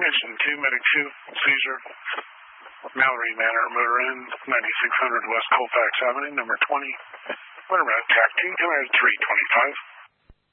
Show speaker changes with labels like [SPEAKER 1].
[SPEAKER 1] Mission 2, Medic 2, seizure. Mallory Manor, motor in, 9600 West Colfax Avenue, number 20. Winter Rat, TAC 2, 325.